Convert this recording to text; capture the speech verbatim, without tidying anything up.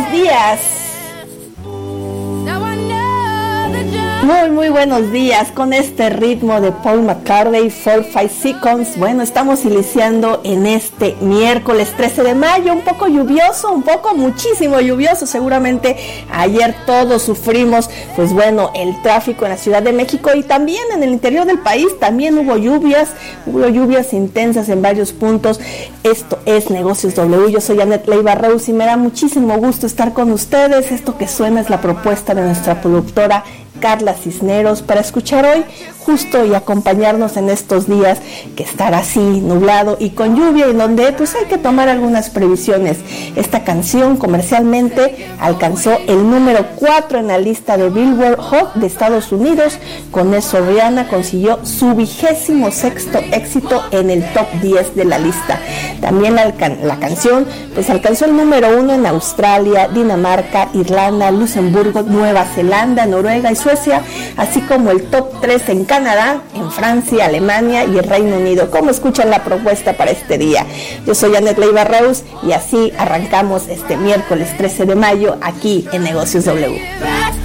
buenos días. Muy, muy buenos días con este ritmo de Paul McCartney, four five Seconds. Bueno, estamos iniciando en este miércoles trece de mayo, un poco lluvioso, un poco muchísimo lluvioso. Seguramente ayer todos sufrimos, pues bueno, el tráfico en la Ciudad de México y también en el interior del país. También hubo lluvias, hubo lluvias intensas en varios puntos. Esto es Negocios W. Yo soy Annette Leiva Rose y me da muchísimo gusto estar con ustedes. Esto que suena es la propuesta de nuestra productora Carla Cisneros para escuchar hoy justo y acompañarnos en estos días que estará así nublado y con lluvia y donde pues hay que tomar algunas previsiones. Esta canción comercialmente alcanzó el número cuatro en la lista de Billboard Hot de Estados Unidos. Con eso Rihanna consiguió su vigésimo sexto éxito en el top diez de la lista. También la, la canción pues alcanzó el número uno en Australia, Dinamarca, Irlanda, Luxemburgo, Nueva Zelanda, Noruega y Suecia, así como el top tres en Canadá, en Francia, Alemania y el Reino Unido. ¿Cómo escuchan la propuesta para este día? Yo soy Annette Leiva Rose y así arrancamos este miércoles trece de mayo aquí en Negocios W.